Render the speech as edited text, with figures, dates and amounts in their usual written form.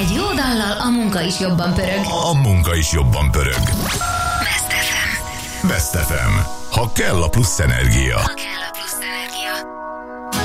Egy jó dallal a munka is jobban pörög. A munka is jobban pörög. Best FM. Best FM. Ha kell a plusz energia. Ha kell a plusz